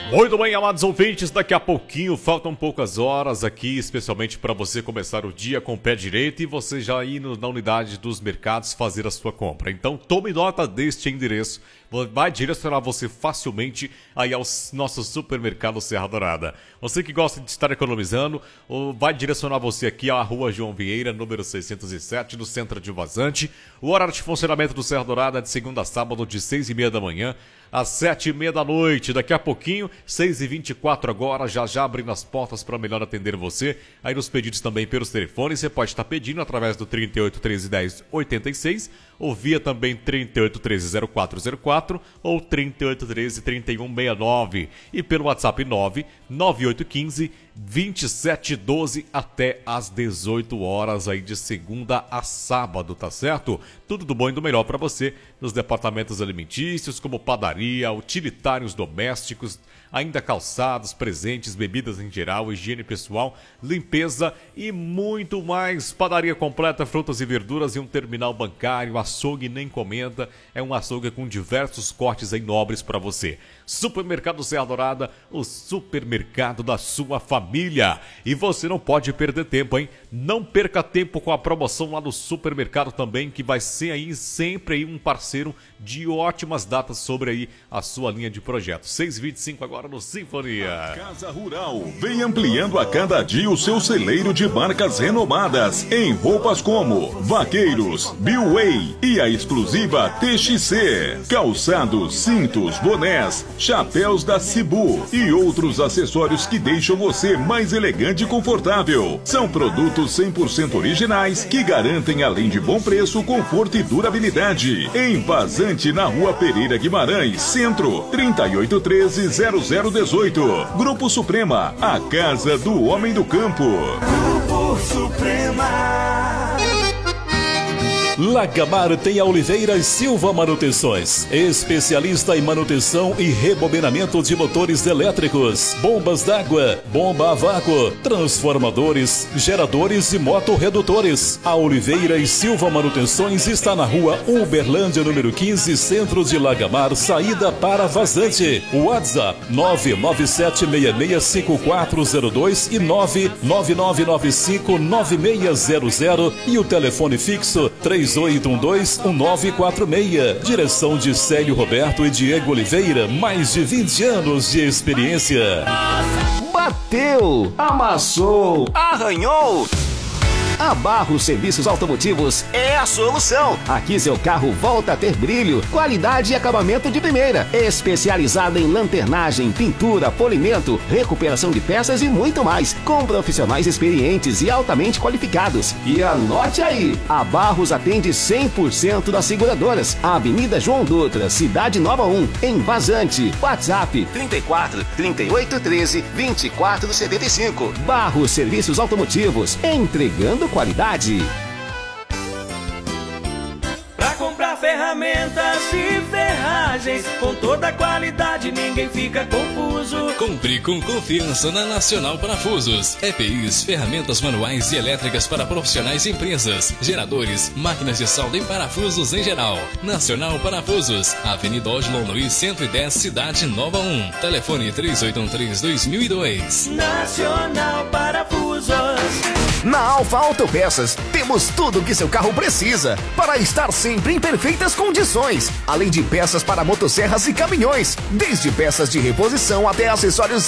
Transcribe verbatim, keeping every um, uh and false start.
Muito bem, amados ouvintes, daqui a pouquinho, faltam poucas horas aqui, especialmente para você começar o dia com o pé direito e você já ir no, na unidade dos mercados fazer a sua compra. Então tome nota deste endereço, vai direcionar você facilmente aí ao nosso supermercado Serra Dourada. Você que gosta de estar economizando, vai direcionar você aqui à Rua João Vieira, número seiscentos e sete, no centro de Vazante. O horário de funcionamento do Serra Dourada é de segunda a sábado, de seis e meia da manhã às sete e meia da noite. Daqui a pouquinho, seis e vinte e quatro agora, já já abrindo as portas para melhor atender você. Aí nos pedidos também pelos telefones, você pode estar pedindo através do trinta e oito, treze, dez, oitenta e seis, ou via também trinta e oito, treze, zero quatro zero quatro ou trinta e oito, treze, trinta e um sessenta e nove. E pelo WhatsApp nove nove oito um cinco, vinte e sete doze até às dezoito horas aí de segunda a sábado, tá certo? Tudo do bom e do melhor para você nos departamentos alimentícios, como padaria, utilitários domésticos, ainda calçados, presentes, bebidas em geral, higiene pessoal, limpeza e muito mais. Padaria completa, frutas e verduras e um terminal bancário, açougue nem comenta, é um açougue com diversos cortes aí nobres para você. Supermercado Serra Dourada, o supermercado da sua família. E você não pode perder tempo, hein? Não perca tempo com a promoção lá do supermercado também, que vai ser aí sempre aí um parceiro de ótimas datas sobre aí a sua linha de projetos. seis e vinte e cinco agora no Sinfonia. Casa Rural vem ampliando a cada dia o seu celeiro de marcas renomadas em roupas como Vaqueiros, Billway e a exclusiva T X C. Calçados, cintos, bonés, chapéus da Cibu e outros acessórios que deixam você mais elegante e confortável. São produtos cem por cento originais que garantem, além de bom preço, conforto e durabilidade. Em Vazante, na Rua Pereira Guimarães, Centro, trinta e oito, treze, zero zero dezoito. Grupo Suprema, a casa do homem do campo. Grupo Suprema. Lagamar tem a Oliveira Silva Manutenções, especialista em manutenção e rebobinamento de motores elétricos, bombas d'água, bomba a vácuo, transformadores, geradores e motorredutores. A Oliveira Silva Manutenções está na Rua Uberlândia, número quinze, centro de Lagamar, saída para Vazante. WhatsApp nove nove sete seis seis cinco quatro zero dois e nove nove nove nove cinco nove seis zero zero e o telefone fixo três oito um dois um nove quatro seis. Direção de Célio Roberto e Diego Oliveira, mais de vinte anos de experiência. Bateu, amassou, arranhou. A Barros Serviços Automotivos é a solução. Aqui seu carro volta a ter brilho, qualidade e acabamento de primeira. Especializada em lanternagem, pintura, polimento, recuperação de peças e muito mais. Com profissionais experientes e altamente qualificados. E anote aí, a Barros atende cem por cento das seguradoras. Avenida João Dutra, Cidade Nova um, em Vazante. WhatsApp trinta e quatro, trinta e oito, treze, vinte e quatro, setenta e cinco. Barros Serviços Automotivos, entregando qualidade. Pra comprar ferramentas e ferragens com toda a qualidade, ninguém fica confuso. Compre com confiança na Nacional Parafusos. E P Is, ferramentas manuais e elétricas para profissionais e empresas, geradores, máquinas de solda e parafusos em geral. Nacional Parafusos, Avenida Oslo Luiz cento e dez, Cidade Nova um. Telefone três oito um três, dois mil e dois. Nacional Parafusos. Na Alfa Autopeças, temos tudo o que seu carro precisa para estar sempre em perfeitas condições. Além de peças para motosserras e caminhões, desde peças de reposição até acessórios